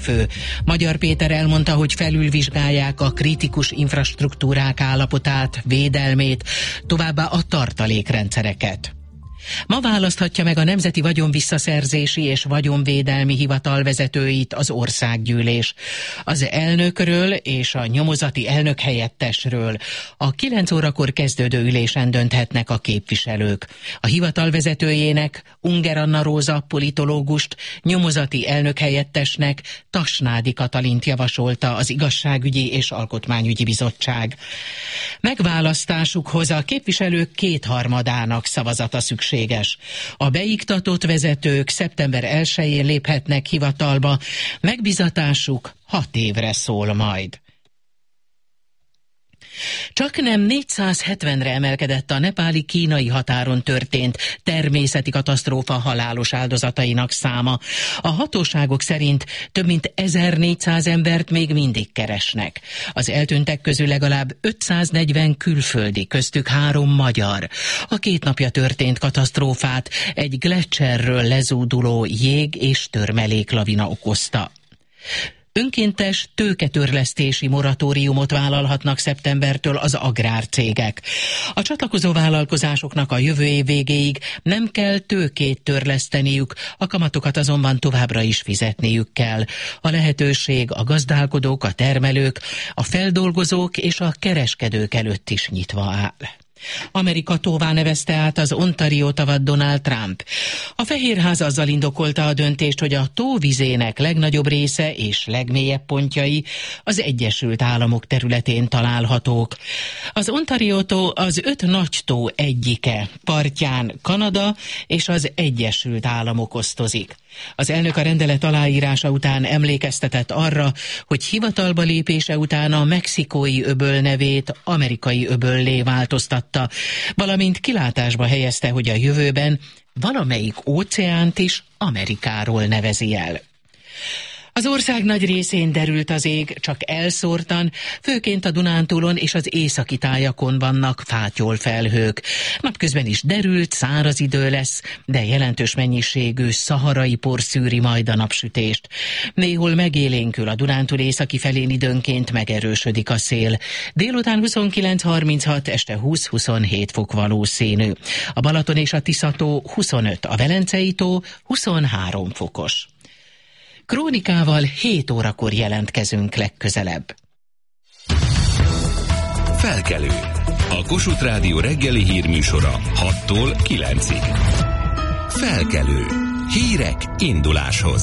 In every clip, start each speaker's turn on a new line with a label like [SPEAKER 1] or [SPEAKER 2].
[SPEAKER 1] államfő. Magyar Péter elmondta, hogy felülvizsgálják a kritikus infrastruktúrák állapotát, védelmét, továbbá a tartalékrendszereket. Ma választhatja meg a Nemzeti Vagyonvisszaszerzési és Vagyonvédelmi Hivatal vezetőit az Országgyűlés. Az elnökről és a nyomozati elnökhelyettesről a 9 órakor kezdődő ülésen dönthetnek a képviselők. A hivatal vezetőjének, Unger Anna Róza politológust, nyomozati elnökhelyettesnek Tasnádi Katalint javasolta az Igazságügyi és Alkotmányügyi Bizottság. Megválasztásukhoz a képviselők 2/3 szavazata szükséges. A beiktatott vezetők szeptember 1-én léphetnek hivatalba, megbizatásuk 6 évre szól majd. Csaknem 470-re emelkedett a nepáli-kínai határon történt természeti katasztrófa halálos áldozatainak száma. A hatóságok szerint több mint 1400 embert még mindig keresnek. Az eltűntek közül legalább 540 külföldi, köztük 3 magyar. A 2 napja történt katasztrófát egy gleccserről lezúduló jég- és törmeléklavina okozta. Önkéntes tőketörlesztési moratóriumot vállalhatnak szeptembertől az agrárcégek. A csatlakozó vállalkozásoknak a jövő év végéig nem kell tőkét törleszteniük, a kamatokat azonban továbbra is fizetniük kell. A lehetőség a gazdálkodók, a termelők, a feldolgozók és a kereskedők előtt is nyitva áll. Amerika tóvá nevezte át az Ontario tavat Donald Trump. A Fehérház azzal indokolta a döntést, hogy a tóvizének legnagyobb része és legmélyebb pontjai az Egyesült Államok területén találhatók. Az Ontario tó az 5 nagy tó egyike, partján Kanada és az Egyesült Államok osztozik. Az elnök a rendelet aláírása után emlékeztetett arra, hogy hivatalba lépése után a mexikói öböl nevét amerikai öböllé változtatta, valamint kilátásba helyezte, hogy a jövőben valamelyik óceánt is Amerikáról nevezi el. Az ország nagy részén derült az ég, csak elszórtan, főként a Dunántúlon és az északi tájakon vannak fátyolfelhők. Napközben is derült, száraz idő lesz, de jelentős mennyiségű szaharai por szűri majd a napsütést. Néhol megélénkül a Dunántúl északi felén, időnként megerősödik a szél. Délután 29-36, este 20-27 fok valószínű. A Balaton és a Tisza-tó 25, a Velencei tó 23 fokos. Krónikával 7 órakor jelentkezünk legközelebb.
[SPEAKER 2] Felkelő. A Kossuth Rádió reggeli hírműsora 6-tól 9-ig. Felkelő. Hírek induláshoz.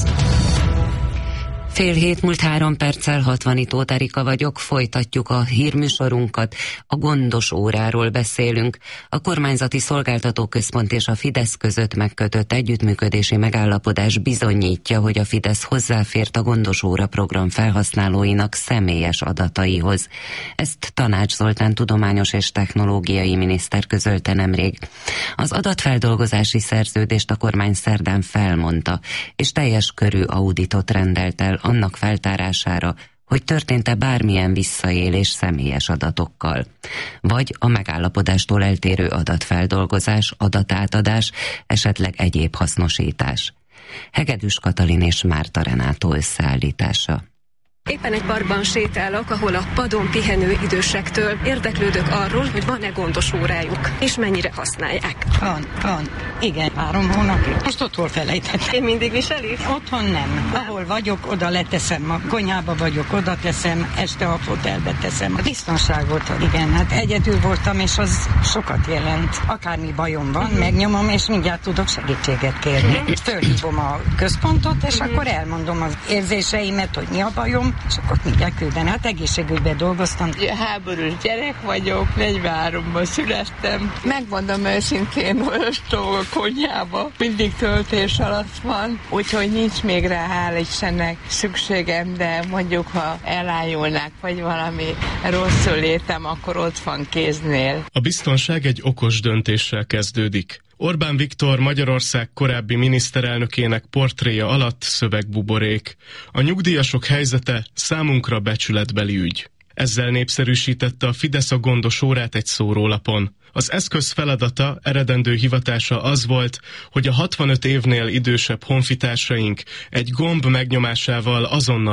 [SPEAKER 3] 6:30 múlt 3 perccel, 60 Tóth Erika vagyok, folytatjuk a hírműsorunkat. A gondos óráról beszélünk. A Kormányzati Szolgáltatóközpont és a Fidesz között megkötött együttműködési megállapodás bizonyítja, hogy a Fidesz hozzáfért a gondos óra program felhasználóinak személyes adataihoz. Ezt Tanács Zoltán tudományos és technológiai miniszter közölte nemrég. Az adatfeldolgozási szerződést a kormány szerdán felmondta, és teljes körű auditot rendelt el annak feltárására, hogy történt-e bármilyen visszaélés személyes adatokkal, vagy a megállapodástól eltérő adatfeldolgozás, adatátadás, esetleg egyéb hasznosítás. Hegedűs Katalin és Márta Renátó összeállítása.
[SPEAKER 4] Éppen egy parkban sétálok, ahol a padon pihenő idősektől érdeklődök arról, hogy van-e gondos órájuk, és mennyire használják.
[SPEAKER 5] Van. Igen, 3 hónapig. Most otthon felejtettem.
[SPEAKER 4] Én mindig viseli?
[SPEAKER 5] Otthon nem. Ahol vagyok, oda leteszem. A konyhába vagyok, oda teszem, este a fotelbe teszem. A biztonságot, igen, hát egyedül voltam, és az sokat jelent. Akármi bajom van, megnyomom, és mindjárt tudok segítséget kérni. Fölhívom a központot, és akkor elmondom az érzéseimet, hogy mi a bajom, és akkor mindjárt külden. Hát egészségügyben dolgoztam.
[SPEAKER 6] Háborús gyerek vagyok, 43-ban születtem. Megmondom őszintén, olvastam a konyhába, mindig töltés alatt van, úgyhogy nincs még rá, hál' Istennek szükségem, de mondjuk, ha elájulnák, vagy valami rosszul értem, akkor ott van kéznél.
[SPEAKER 7] A biztonság egy okos döntéssel kezdődik. Orbán Viktor, Magyarország korábbi miniszterelnökének portréja alatt szövegbuborék. A nyugdíjasok helyzete számunkra becsületbeli ügy. Ezzel népszerűsítette a Fidesz a gondos órát egy szórólapon. Az eszköz feladata, eredendő hivatása az volt, hogy a 65 évnél idősebb honfitársaink egy gomb megnyomásával azonnal